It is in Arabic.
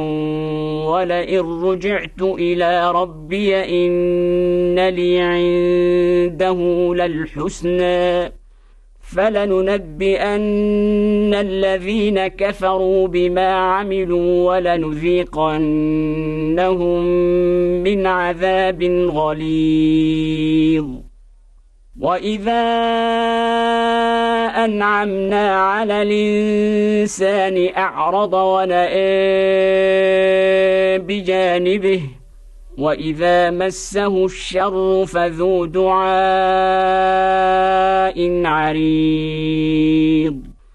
ولئن رجعت إلى ربي إن لي عنده للحسنى فلننبئن الذين كفروا بما عملوا ولنذيقنهم من عذاب غليظ. وإذا أنعمنا على الإنسان أعرض ونأى بجانبه وإذا مسه الشر فذو دعاء عريض.